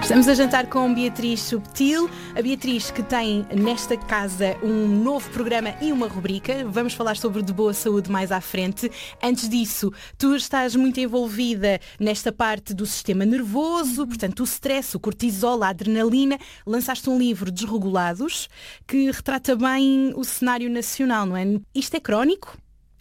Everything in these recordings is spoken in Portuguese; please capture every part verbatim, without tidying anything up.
Estamos a jantar com Beatriz Subtil, a Beatriz que tem nesta casa um novo programa e uma rubrica. Vamos falar sobre de boa saúde mais à frente. Antes disso, tu estás muito envolvida nesta parte do sistema nervoso, portanto o stress, o cortisol, a adrenalina. Lançaste um livro, Desregulados, que retrata bem o cenário nacional, não é? Isto é crónico?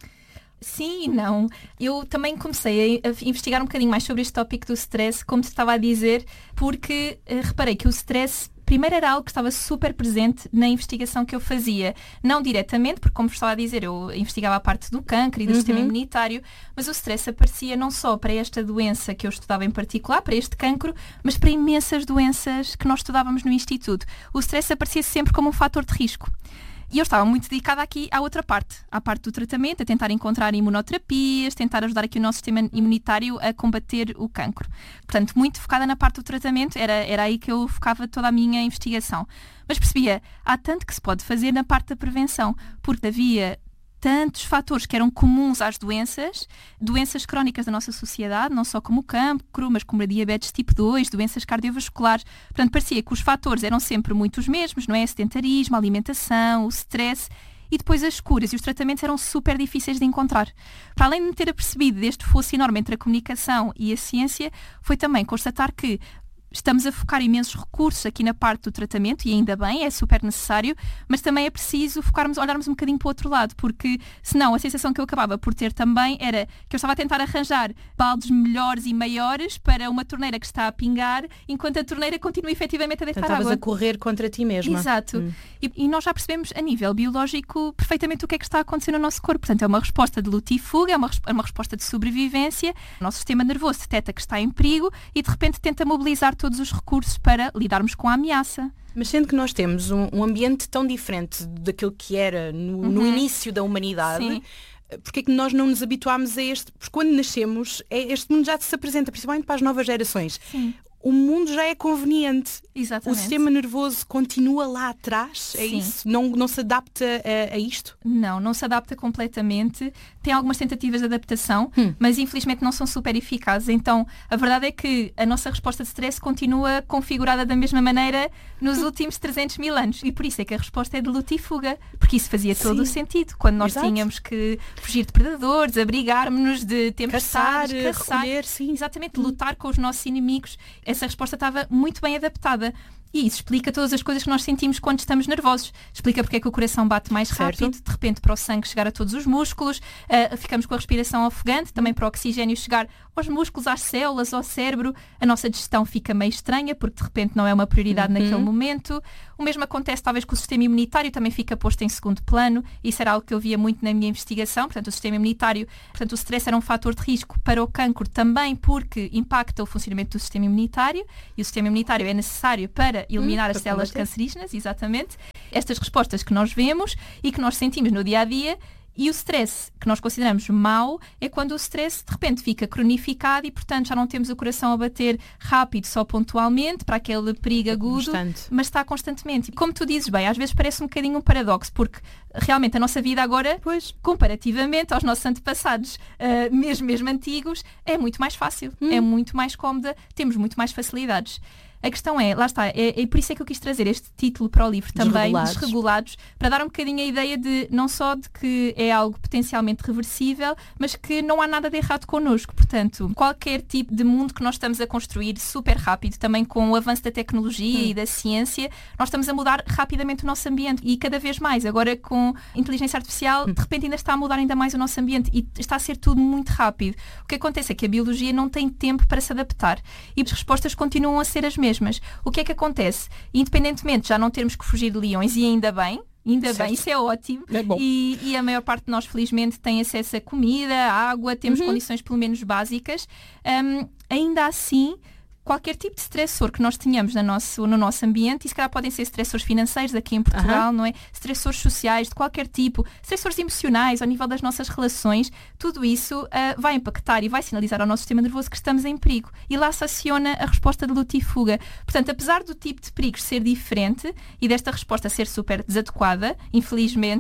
Sim e não. Eu também comecei a investigar um bocadinho mais sobre este tópico do stress, como te estava a dizer, porque uh, reparei que o stress primeiro era algo que estava super presente na investigação que eu fazia. Não diretamente, porque como estava a dizer, eu investigava a parte do cancro e do uhum. sistema imunitário, mas o stress aparecia não só para esta doença que eu estudava em particular, para este cancro, mas para imensas doenças que nós estudávamos no Instituto. O stress aparecia sempre como um fator de risco. E eu estava muito dedicada aqui à outra parte, à parte do tratamento, a tentar encontrar imunoterapias, tentar ajudar aqui o nosso sistema imunitário a combater o cancro. Portanto, muito focada na parte do tratamento, era, era aí que eu focava toda a minha investigação. Mas percebia, há tanto que se pode fazer na parte da prevenção, porque havia tantos fatores que eram comuns às doenças, doenças crónicas da nossa sociedade, não só como o cancro, mas como a diabetes tipo dois, doenças cardiovasculares. Portanto, parecia que os fatores eram sempre muito os mesmos, não é? Sedentarismo, alimentação, o stress, e depois as curas e os tratamentos eram super difíceis de encontrar. Para além de me ter apercebido deste fosso enorme entre a comunicação e a ciência, foi também constatar que estamos a focar imensos recursos aqui na parte do tratamento, e ainda bem, é super necessário, mas também é preciso focarmos, olharmos um bocadinho para o outro lado, porque senão a sensação que eu acabava por ter também era que eu estava a tentar arranjar baldes melhores e maiores para uma torneira que está a pingar, enquanto a torneira continua efetivamente a deitar então, água. Estavas a correr contra ti mesma. Exato. Hum. E, e nós já percebemos a nível biológico perfeitamente o que é que está a acontecer no nosso corpo. Portanto, é uma resposta de luta e fuga, é uma, é uma resposta de sobrevivência. O nosso sistema nervoso detecta que está em perigo e de repente tenta mobilizar todos os recursos para lidarmos com a ameaça. Mas sendo que nós temos um, um ambiente tão diferente daquilo que era no, uhum. no início da humanidade, sim. Porque é que nós não nos habituámos a este... Porque quando nascemos, é, este mundo já se apresenta, principalmente para as novas gerações. Sim. O mundo já é conveniente. Exatamente. O sistema nervoso continua lá atrás, é Sim. isso? Não, não se adapta a, a isto? Não, não se adapta completamente. Tem algumas tentativas de adaptação, hum. mas infelizmente não são super eficazes. Então, a verdade é que a nossa resposta de stress continua configurada da mesma maneira nos últimos trezentos mil anos. E por isso é que a resposta é de luta e fuga. Porque isso fazia todo Sim. o sentido. Quando nós Exato. tínhamos que fugir de predadores, abrigar-nos de tempestades, caçar, caçar, recolher, sim. Exatamente, lutar com os nossos inimigos. Essa resposta estava muito bem adaptada. E isso explica todas as coisas que nós sentimos quando estamos nervosos. Explica porque é que o coração bate mais certo. rápido, de repente para o sangue chegar a todos os músculos, uh, ficamos com a respiração ofegante, também para o oxigênio chegar aos músculos, às células, ao cérebro. A nossa digestão fica meio estranha, porque de repente não é uma prioridade uhum. naquele momento. O mesmo acontece talvez com o sistema imunitário, também fica posto em segundo plano. Isso era algo que eu via muito na minha investigação. Portanto, o sistema imunitário, portanto, o stress era um fator de risco para o cancro também, porque impacta o funcionamento do sistema imunitário, e o sistema imunitário é necessário para eliminar hum, as células combater. cancerígenas, exatamente. Estas respostas que nós vemos e que nós sentimos no dia-a-dia. E o stress que nós consideramos mau é quando o stress de repente fica cronificado e, portanto, já não temos o coração a bater rápido só pontualmente para aquele perigo agudo, Constante. mas está constantemente. E como tu dizes bem, às vezes parece um bocadinho um paradoxo, porque realmente a nossa vida agora, pois, comparativamente aos nossos antepassados, uh, mesmo, mesmo antigos, é muito mais fácil, hum. é muito mais cómoda, temos muito mais facilidades. A questão é, lá está, é, é por isso é que eu quis trazer este título para o livro também, Desregulados. Desregulados, para dar um bocadinho a ideia de, não só de que é algo potencialmente reversível, mas que não há nada de errado connosco. Portanto, qualquer tipo de mundo que nós estamos a construir super rápido, também com o avanço da tecnologia hum. e da ciência, nós estamos a mudar rapidamente o nosso ambiente e cada vez mais. Agora com inteligência artificial, hum. de repente ainda está a mudar ainda mais o nosso ambiente e está a ser tudo muito rápido. O que acontece é que a biologia não tem tempo para se adaptar e as respostas continuam a ser as mesmas. Mas o que é que acontece? Independentemente de já não termos que fugir de leões, e ainda bem, ainda certo. bem, isso é ótimo, é bom. E, e a maior parte de nós, felizmente, tem acesso a comida, a água, temos uhum. condições pelo menos básicas. Um, ainda assim, qualquer tipo de stressor que nós tenhamos no nosso, no nosso ambiente, e se calhar podem ser stressores financeiros aqui em Portugal, uhum. não é? Stressores sociais de qualquer tipo, stressores emocionais ao nível das nossas relações, tudo isso uh, vai impactar e vai sinalizar ao nosso sistema nervoso que estamos em perigo. E lá se aciona a resposta de luta e fuga. Portanto, apesar do tipo de perigos ser diferente e desta resposta ser super desadequada, infelizmente,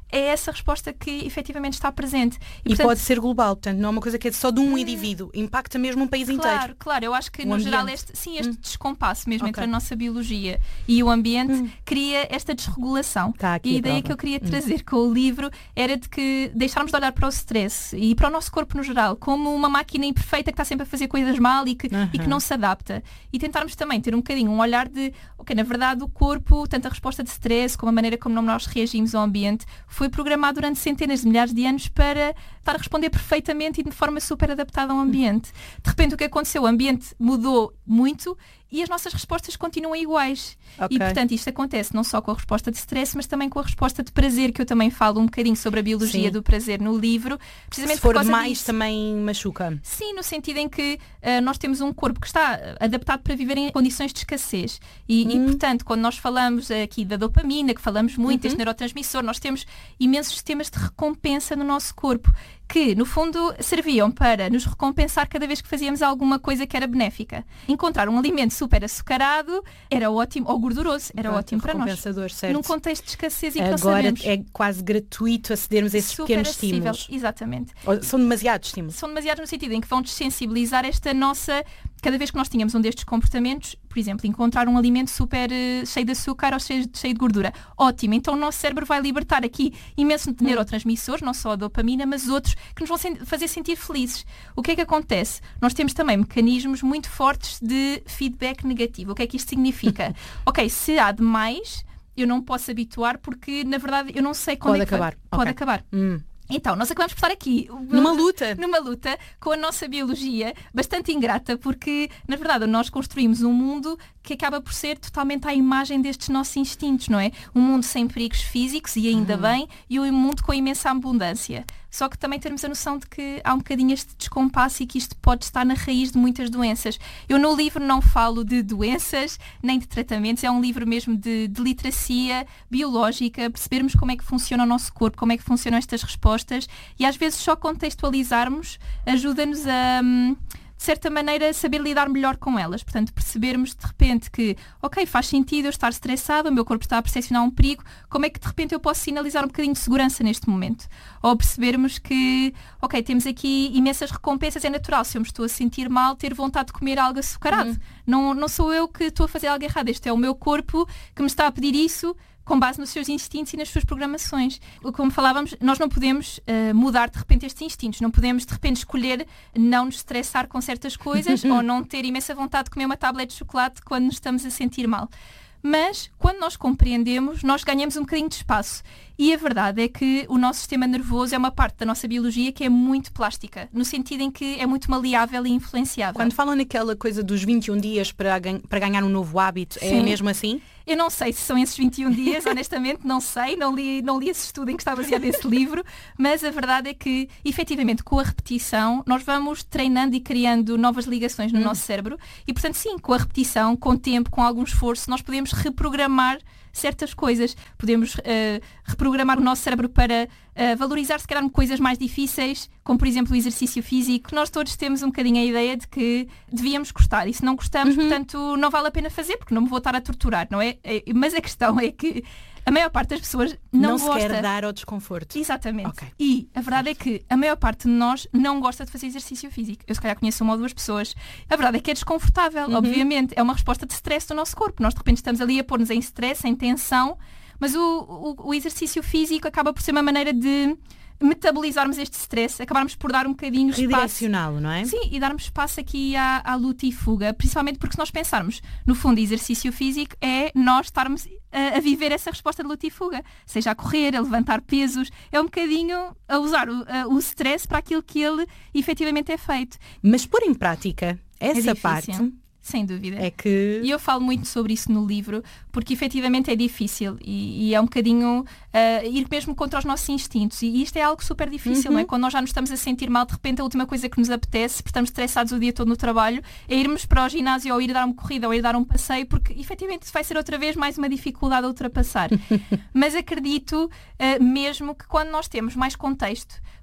é essa resposta que efetivamente está presente. E, e portanto, pode ser global, portanto, não é uma coisa que é só de um hum, indivíduo, impacta mesmo um país claro, inteiro. Claro, claro, eu acho que o no ambiente. geral este, sim, este hum. descompasso mesmo okay. entre a nossa biologia e o ambiente hum. cria esta desregulação. Tá aqui e a, a ideia prova. que eu queria hum. trazer com o livro era de que deixarmos de olhar para o stress e para o nosso corpo no geral como uma máquina imperfeita que está sempre a fazer coisas mal e que, uhum. e que não se adapta. E tentarmos também ter um bocadinho um olhar de, ok, na verdade o corpo, tanto a resposta de stress como a maneira como nós reagimos ao ambiente, foi programado durante centenas de milhares de anos para estar a responder perfeitamente e de forma super adaptada ao ambiente. De repente o que aconteceu? O ambiente mudou muito e as nossas respostas continuam iguais. Okay. E, portanto, isto acontece não só com a resposta de stress, mas também com a resposta de prazer, que eu também falo um bocadinho sobre a biologia Sim. do prazer no livro. Precisamente Se for por causa mais, disso. também machuca. Sim, no sentido em que uh, nós temos um corpo que está adaptado para viver em condições de escassez. E, hum. e portanto, quando nós falamos aqui da dopamina, que falamos muito, uhum. este neurotransmissor, nós temos imensos sistemas de recompensa no nosso corpo, que, no fundo, serviam para nos recompensar cada vez que fazíamos alguma coisa que era benéfica. Encontrar um alimento super açucarado era ótimo, ou gorduroso, era Pronto, ótimo para nós. Certo. Num contexto de escassez em que Agora não sabemos. É quase gratuito acedermos a esses super pequenos acessível. estímulos. Exatamente. Ou são demasiados estímulos. São demasiados no sentido em que vão desensibilizar esta nossa... Cada vez que nós tínhamos um destes comportamentos, por exemplo, encontrar um alimento super uh, cheio de açúcar ou cheio, cheio de gordura, ótimo, então o nosso cérebro vai libertar aqui imenso de neurotransmissores, não só a dopamina, mas outros que nos vão sen- fazer sentir felizes. O que é que acontece? Nós temos também mecanismos muito fortes de feedback negativo. O que é que isto significa? Ok, se há demais, eu não posso habituar porque, na verdade, eu não sei quando Pode é que acabar. vai. Pode okay. acabar. Hum. Então, nós acabamos por estar aqui numa luta. numa luta com a nossa biologia bastante ingrata, porque, na verdade, nós construímos um mundo que acaba por ser totalmente à imagem destes nossos instintos, não é? Um mundo sem perigos físicos, e ainda uhum. bem, e um mundo com imensa abundância. Só que também temos a noção de que há um bocadinho este descompasso e que isto pode estar na raiz de muitas doenças. Eu no livro não falo de doenças, nem de tratamentos, é um livro mesmo de, de literacia biológica, percebermos como é que funciona o nosso corpo, como é que funcionam estas respostas, e às vezes só contextualizarmos ajuda-nos a... de certa maneira, saber lidar melhor com elas. Portanto, percebermos de repente que, ok, faz sentido eu estar estressado, o meu corpo está a percepcionar um perigo, como é que de repente eu posso sinalizar um bocadinho de segurança neste momento? Ou percebermos que, ok, temos aqui imensas recompensas, é natural, se eu me estou a sentir mal, ter vontade de comer algo açucarado. Uhum. Não, não sou eu que estou a fazer algo errado, este é o meu corpo que me está a pedir isso, com base nos seus instintos e nas suas programações. Como falávamos, nós não podemos uh, mudar de repente estes instintos, não podemos de repente escolher não nos estressar com certas coisas ou não ter imensa vontade de comer uma tablete de chocolate quando nos estamos a sentir mal. Mas, quando nós compreendemos, nós ganhamos um bocadinho de espaço. E a verdade é que o nosso sistema nervoso é uma parte da nossa biologia que é muito plástica, no sentido em que é muito maleável e influenciável. Quando falam naquela coisa dos vinte e um dias para, gan- para ganhar um novo hábito, Sim. é mesmo assim? Eu não sei se são esses vinte e um dias, honestamente, não sei, não li, não li esse estudo em que está baseado esse livro, mas a verdade é que, efetivamente, com a repetição, nós vamos treinando e criando novas ligações no hum. nosso cérebro e, portanto, sim, com a repetição, com tempo, com algum esforço, nós podemos reprogramar certas coisas. Podemos uh, reprogramar o nosso cérebro para uh, valorizar, se calhar, coisas mais difíceis, como, por exemplo, o exercício físico. Nós todos temos um bocadinho a ideia de que devíamos gostar. E se não gostamos, uhum. portanto, não vale a pena fazer, porque não me vou estar a torturar, não é? é mas a questão é que a maior parte das pessoas não, não gosta. Não se quer dar ao desconforto. Exatamente. Okay. E a verdade é que a maior parte de nós não gosta de fazer exercício físico. Eu se calhar conheço uma ou duas pessoas. A verdade é que é desconfortável, uhum. obviamente. É uma resposta de stress do nosso corpo. Nós de repente estamos ali a pôr-nos em stress, em tensão, mas o, o, o exercício físico acaba por ser uma maneira de metabolizarmos este stress, acabarmos por dar um bocadinho de espaço. Redirecioná-lo, não é? Sim, e darmos espaço aqui à, à luta e fuga, principalmente porque se nós pensarmos, no fundo, exercício físico é nós estarmos a, a viver essa resposta de luta e fuga, seja a correr, a levantar pesos, é um bocadinho a usar o, a, o stress para aquilo que ele efetivamente é feito. Mas pôr em prática essa é parte... Sem dúvida. É que... E eu falo muito sobre isso no livro, porque efetivamente é difícil e, e é um bocadinho uh, ir mesmo contra os nossos instintos. E isto é algo super difícil, uhum. não é? Quando nós já nos estamos a sentir mal, de repente a última coisa que nos apetece, porque estamos estressados o dia todo no trabalho, é irmos para o ginásio ou ir dar uma corrida ou ir dar um passeio, porque efetivamente isso vai ser outra vez mais uma dificuldade a ultrapassar. Mas acredito uh, mesmo que quando nós temos mais contexto,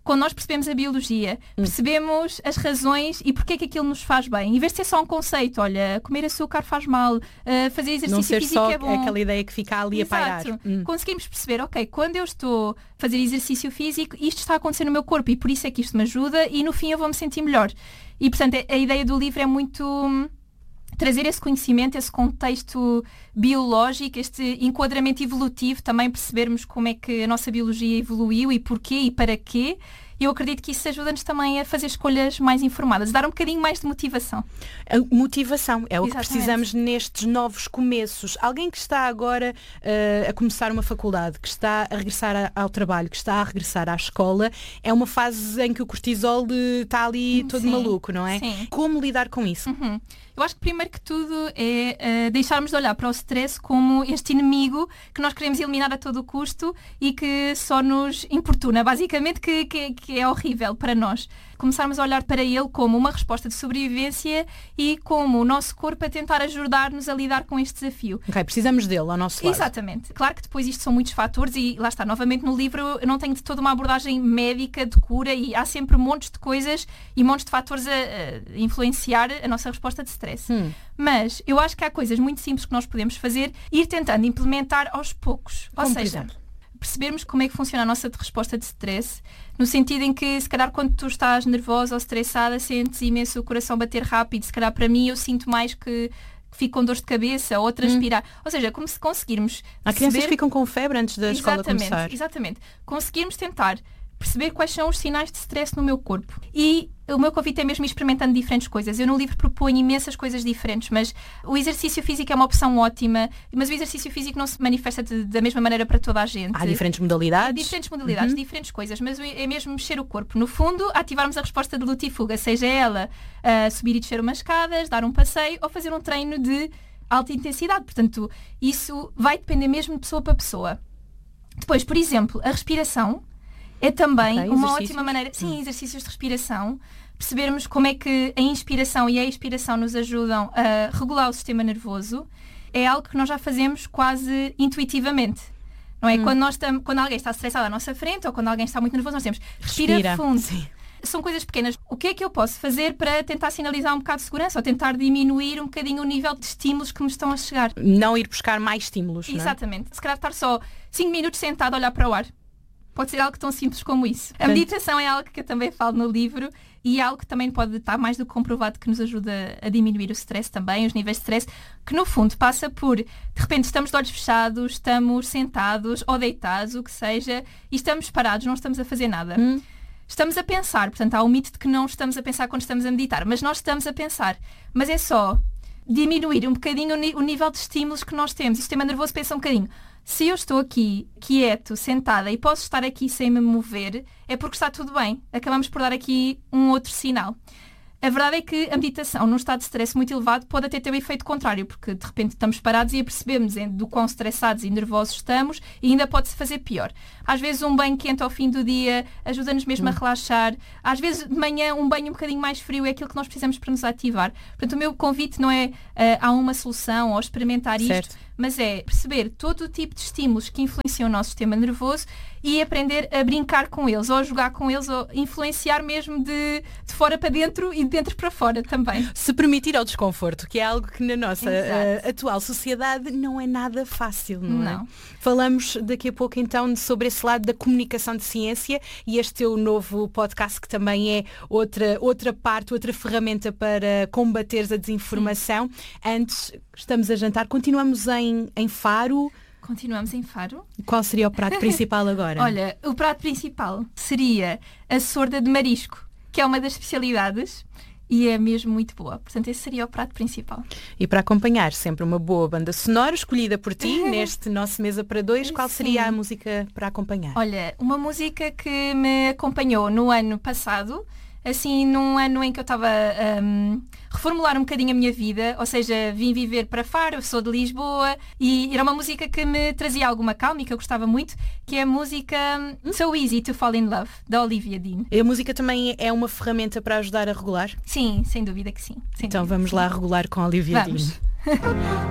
quando nós percebemos a biologia, percebemos as razões e porque é que aquilo nos faz bem, em vez de ser só um conceito, olha, comer açúcar faz mal, uh, fazer exercício não ser físico só é bom. aquela ideia que fica ali Exato. a pairar. Hum. Conseguimos perceber, ok, quando eu estou a fazer exercício físico, isto está a acontecer no meu corpo e por isso é que isto me ajuda e no fim eu vou me sentir melhor. E portanto a, a ideia do livro é muito hum, trazer esse conhecimento, esse contexto biológico, este enquadramento evolutivo, também percebermos como é que a nossa biologia evoluiu e porquê e para quê. Eu acredito que isso ajuda-nos também a fazer escolhas mais informadas, dar um bocadinho mais de motivação. A motivação é o Exatamente. que precisamos nestes novos começos. Alguém que está agora uh, a começar uma faculdade, que está a regressar a, ao trabalho, que está a regressar à escola, é uma fase em que o cortisol uh, está ali todo Sim. maluco, não é? Sim. Como lidar com isso? Uhum. Eu acho que primeiro que tudo é uh, deixarmos de olhar para o stress como este inimigo que nós queremos eliminar a todo o custo e que só nos importuna, basicamente que, que, que é horrível para nós. Começarmos a olhar para ele como uma resposta de sobrevivência e como o nosso corpo a tentar ajudar-nos a lidar com este desafio. Ok, precisamos dele ao nosso lado. Exatamente. Claro que depois isto são muitos fatores e lá está, novamente no livro eu não tenho de toda uma abordagem médica de cura e há sempre montes de coisas e montes de fatores a, a influenciar a nossa resposta de stress. Hum. Mas eu acho que há coisas muito simples que nós podemos fazer e ir tentando implementar aos poucos. Como, Ou por seja, exemplo? percebermos como é que funciona a nossa resposta de stress, no sentido em que, se calhar, quando tu estás nervosa ou estressada, sentes imenso o coração bater rápido. Se calhar, para mim, eu sinto mais que fico com dor de cabeça ou transpirar. Hum. Ou seja, como se conseguirmos Há perceber... crianças que ficam com febre antes da escola exatamente, começar. Exatamente. Conseguirmos tentar perceber quais são os sinais de stress no meu corpo. E o meu convite é mesmo ir experimentando diferentes coisas. Eu no livro proponho imensas coisas diferentes, mas o exercício físico é uma opção ótima, mas o exercício físico não se manifesta de, da mesma maneira para toda a gente. Há diferentes modalidades? Diferentes modalidades, uhum. diferentes coisas, mas é mesmo mexer o corpo. No fundo, ativarmos a resposta de luta e fuga, seja ela uh, subir e descer umas escadas, dar um passeio ou fazer um treino de alta intensidade. Portanto, isso vai depender mesmo de pessoa para pessoa. Depois, por exemplo, a respiração é também okay, uma ótima maneira, sim, exercícios de respiração, percebermos como é que a inspiração e a expiração nos ajudam a regular o sistema nervoso, é algo que nós já fazemos quase intuitivamente. Não é? Hum. Quando, nós tam, quando alguém está estressado à nossa frente ou quando alguém está muito nervoso, nós temos respira, respira fundo. Sim. São coisas pequenas. O que é que eu posso fazer para tentar sinalizar um bocado de segurança ou tentar diminuir um bocadinho o nível de estímulos que me estão a chegar? Não ir buscar mais estímulos, exatamente. Não é? Se calhar estar só cinco minutos sentado a olhar para o ar. Pode ser algo tão simples como isso. A meditação é algo que eu também falo no livro e é algo que também pode estar mais do que comprovado que nos ajuda a diminuir o stress também, os níveis de stress, que no fundo passa por, de repente estamos de olhos fechados, estamos sentados ou deitados, o que seja, e estamos parados, não estamos a fazer nada. Hum. Estamos a pensar, portanto há o mito de que não estamos a pensar quando estamos a meditar, mas nós estamos a pensar. Mas é só diminuir um bocadinho o nível de estímulos que nós temos. E o sistema nervoso pensa um bocadinho. Se eu estou aqui, quieto, sentada e posso estar aqui sem me mover, é porque está tudo bem. Acabamos por dar aqui um outro sinal. A verdade é que a meditação, num estado de stress muito elevado, pode até ter o efeito contrário, porque de repente estamos parados e apercebemos do quão estressados e nervosos estamos e ainda pode-se fazer pior. Às vezes um banho quente ao fim do dia ajuda-nos mesmo hum. a relaxar. Às vezes de manhã um banho um bocadinho mais frio é aquilo que nós precisamos para nos ativar. Portanto, o meu convite não é uh, há uma solução ou experimentar certo. isto, mas é perceber todo o tipo de estímulos que influenciam o nosso sistema nervoso e aprender a brincar com eles, ou a jogar com eles, ou influenciar mesmo de, de fora para dentro e de dentro para fora também. Se permitir ao desconforto, que é algo que na nossa uh, atual sociedade não é nada fácil, não, não. é? Falamos daqui a pouco então sobre esse lado da comunicação de ciência e este teu novo podcast que também é outra, outra parte, outra ferramenta para combateres a desinformação. Sim. Antes, estamos a jantar, continuamos em, em Faro. Continuamos em Faro. Qual seria o prato principal agora? Olha, o prato principal seria a sorda de marisco, que é uma das especialidades e é mesmo muito boa. Portanto, esse seria o prato principal. E para acompanhar sempre uma boa banda sonora escolhida por ti neste nosso Mesa para Dois, qual seria Sim. a música para acompanhar? Olha, uma música que me acompanhou no ano passado, assim, num ano em que eu estava a um, reformular um bocadinho a minha vida, ou seja, vim viver para Faro, eu sou de Lisboa, e era uma música que me trazia alguma calma e que eu gostava muito, que é a música um, So Easy to Fall in Love, da Olivia Dean. E a música também é uma ferramenta para ajudar a regular? Sim, sem dúvida que sim. Então dúvida vamos que lá sim. regular com a Olivia vamos. Dean.